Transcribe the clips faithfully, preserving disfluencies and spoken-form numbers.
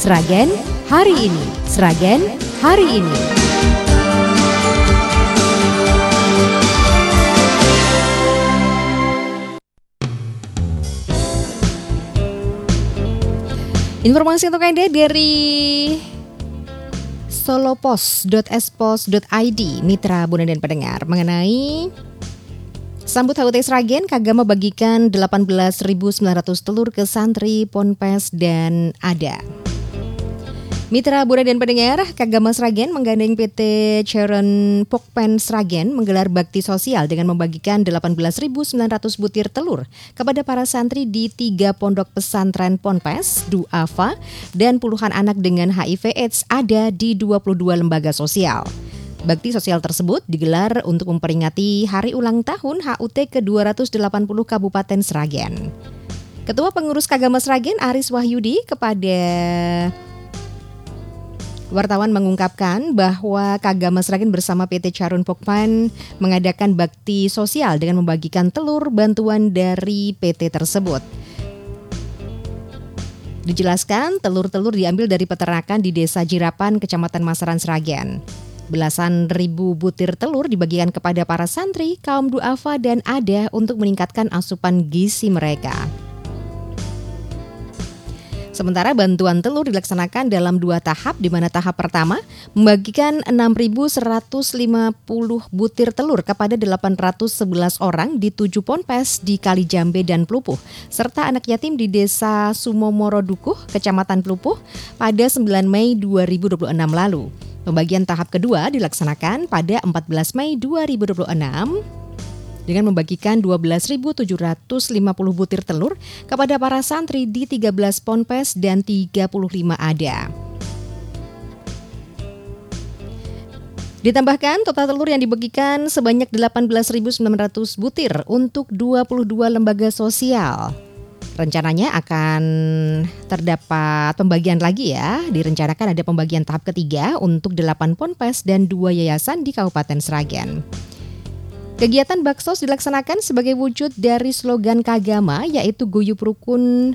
Sragen hari ini. Sragen hari ini. Informasi untuk Anda dari solopos dot s pos dot i d, Mitra Bunda dan Pendengar, mengenai sambut H U T Sragen, Kagama bagikan delapan belas ribu sembilan ratus telur ke santri, ponpes, dan ada. Mitra Bunda dan Pendengar, Kagama Sragen menggandeng P T Charon Pokpen Sragen menggelar bakti sosial dengan membagikan delapan belas ribu sembilan ratus butir telur kepada para santri di tiga pondok pesantren ponpes, duafa, dan puluhan anak dengan H I V AIDS ada di dua puluh dua lembaga sosial. Bakti sosial tersebut digelar untuk memperingati hari ulang tahun H U T ke dua ratus delapan puluh Kabupaten Sragen. Ketua Pengurus Kagama Sragen Aris Wahyudi kepada wartawan mengungkapkan bahwa Kagama Sragen bersama P T Charon Pokpen mengadakan bakti sosial dengan membagikan telur bantuan dari P T tersebut. Dijelaskan, telur-telur diambil dari peternakan di Desa Jirapan, Kecamatan Masaran, Sragen. Belasan ribu butir telur dibagikan kepada para santri, kaum duafa, dan ada untuk meningkatkan asupan gizi mereka. Sementara bantuan telur dilaksanakan dalam dua tahap, di mana tahap pertama membagikan enam ribu seratus lima puluh butir telur kepada delapan ratus sebelas orang di tujuh ponpes di Kalijambe dan Plupuh, serta anak yatim di Desa Sumomoro Dukuh, Kecamatan Plupuh pada sembilan Mei dua ribu dua puluh enam lalu. Pembagian tahap kedua dilaksanakan pada empat belas Mei dua ribu dua puluh enam dengan membagikan dua belas ribu tujuh ratus lima puluh butir telur kepada para santri di tiga belas ponpes dan tiga puluh lima ada. Ditambahkan total telur yang dibagikan sebanyak delapan belas ribu sembilan ratus butir untuk dua puluh dua lembaga sosial. Rencananya akan terdapat pembagian lagi ya. Direncanakan ada pembagian tahap ketiga untuk delapan ponpes dan dua yayasan di Kabupaten Sragen. Kegiatan baksos dilaksanakan sebagai wujud dari slogan Kagama, yaitu Guyup Rukun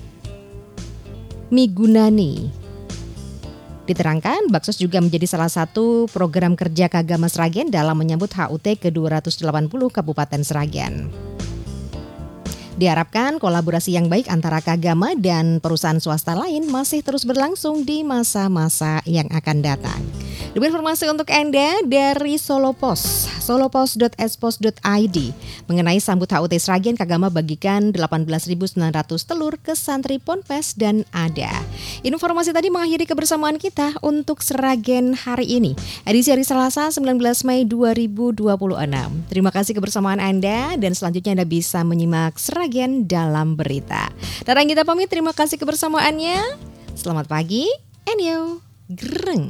Migunani. Diterangkan, baksos juga menjadi salah satu program kerja Kagama Sragen dalam menyambut H U T ke dua ratus delapan puluh Kabupaten Sragen. Diharapkan kolaborasi yang baik antara Kagama dan perusahaan swasta lain masih terus berlangsung di masa-masa yang akan datang. Lebih informasi untuk Anda dari Solopos, solopos dot s pos dot i d mengenai sambut H U T Sragen, Kagama bagikan delapan belas ribu sembilan ratus telur ke santri, ponpes, dan ada. Informasi tadi mengakhiri kebersamaan kita untuk Sragen hari ini, edisi hari Selasa sembilan belas Mei dua ribu dua puluh enam. Terima kasih kebersamaan Anda dan selanjutnya Anda bisa menyimak Sragen dalam berita. Dan kita pamit, terima kasih kebersamaannya. Selamat pagi, Enyo, Greng.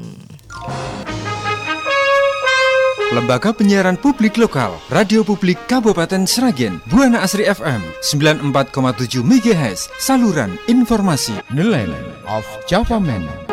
Lembaga Penyiaran Publik Lokal, Radio Publik Kabupaten Sragen, Buana Asri F M sembilan puluh empat koma tujuh megahertz, saluran informasi. The Land of Java Man.